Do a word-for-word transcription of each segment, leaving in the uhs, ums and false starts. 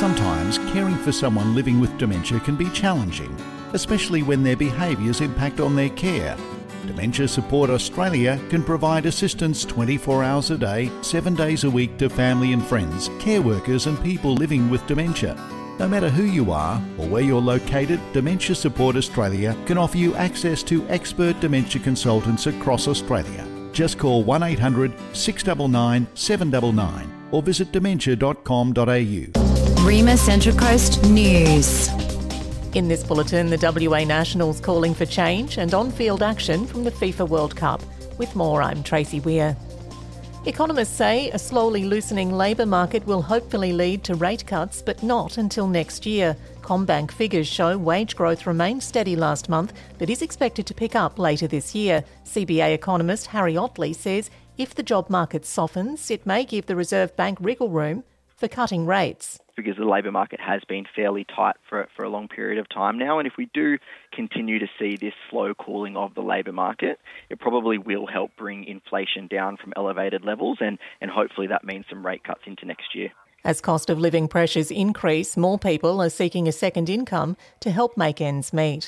Sometimes caring for someone living with dementia can be challenging, especially when their behaviours impact on their care. Dementia Support Australia can provide assistance twenty-four hours a day, seven days a week to family and friends, care workers and people living with dementia. No matter who you are or where you're located, Dementia Support Australia can offer you access to expert dementia consultants across Australia. Just call one eight hundred six nine nine seven nine nine or visit dementia dot com dot a u. Rima Central Coast News. In this bulletin, the W A Nationals calling for change and on-field action from the FIFA World Cup. With more, I'm Tracy Weir. Economists say a slowly loosening labour market will hopefully lead to rate cuts, but not until next year. CommBank figures show wage growth remained steady last month, but is expected to pick up later this year. C B A economist Harry Otley says if the job market softens, it may give the Reserve Bank wriggle room for cutting rates. Because the labour market has been fairly tight for for a long period of time now, and if we do continue to see this slow cooling of the labour market, it probably will help bring inflation down from elevated levels, and, and hopefully that means some rate cuts into next year. As cost of living pressures increase, more people are seeking a second income to help make ends meet.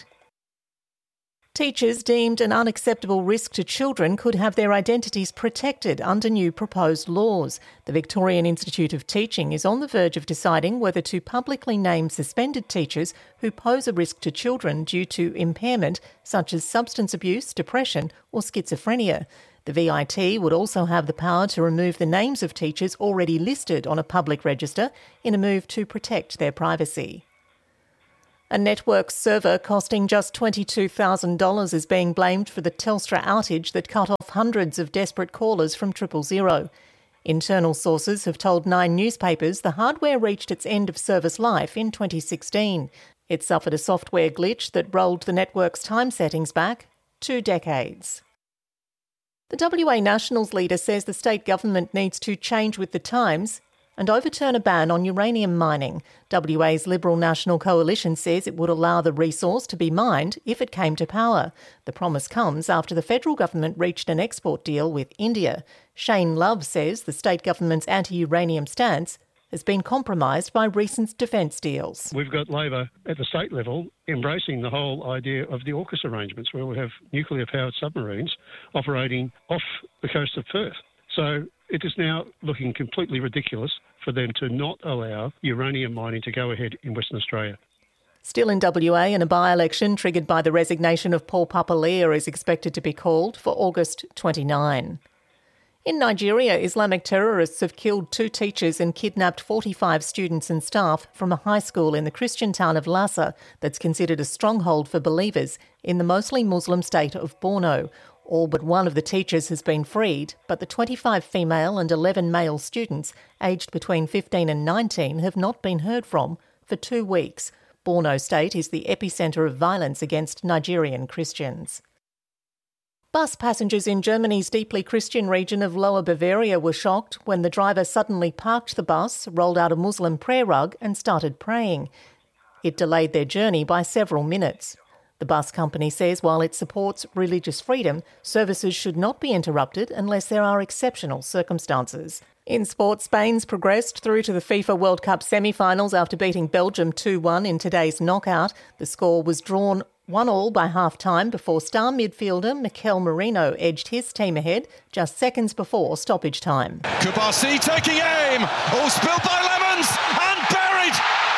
Teachers deemed an unacceptable risk to children could have their identities protected under new proposed laws. The Victorian Institute of Teaching is on the verge of deciding whether to publicly name suspended teachers who pose a risk to children due to impairment such as substance abuse, depression or schizophrenia. The V I T would also have the power to remove the names of teachers already listed on a public register in a move to protect their privacy. A network server costing just twenty-two thousand dollars is being blamed for the Telstra outage that cut off hundreds of desperate callers from triple zero. Internal sources have told Nine newspapers the hardware reached its end of service life in twenty sixteen. It suffered a software glitch that rolled the network's time settings back two decades. The W A Nationals leader says the state government needs to change with the times and overturn a ban on uranium mining. W A's Liberal National Coalition says it would allow the resource to be mined if it came to power. The promise comes after the federal government reached an export deal with India. Shane Love says the state government's anti-uranium stance has been compromised by recent defence deals. We've got Labor at the state level embracing the whole idea of the AUKUS arrangements, where we have nuclear-powered submarines operating off the coast of Perth. So it is now looking completely ridiculous for them to not allow uranium mining to go ahead in Western Australia. Still in W A, and a by-election triggered by the resignation of Paul Papalia is expected to be called for August twenty-ninth. In Nigeria, Islamic terrorists have killed two teachers and kidnapped forty-five students and staff from a high school in the Christian town of Lassa that's considered a stronghold for believers in the mostly Muslim state of Borno. All but one of the teachers has been freed, but the twenty-five female and eleven male students aged between fifteen and nineteen have not been heard from for two weeks. Borno State is the epicentre of violence against Nigerian Christians. Bus passengers in Germany's deeply Christian region of Lower Bavaria were shocked when the driver suddenly parked the bus, rolled out a Muslim prayer rug and started praying. It delayed their journey by several minutes. The bus company says while it supports religious freedom, services should not be interrupted unless there are exceptional circumstances. In sport, Spain's progressed through to the FIFA World Cup semi-finals after beating Belgium two one in today's knockout. The score was drawn one all by half-time before star midfielder Mikel Merino edged his team ahead just seconds before stoppage time. Kubasi taking aim, all spilled by Lemons and buried!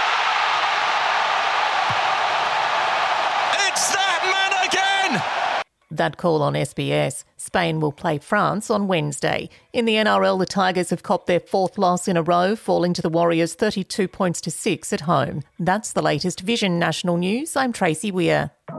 That call on S B S. Spain will play France on Wednesday. In the N R L, the Tigers have copped their fourth loss in a row, falling to the Warriors thirty-two points to six at home. That's the latest Vision National News. I'm Tracy Weir.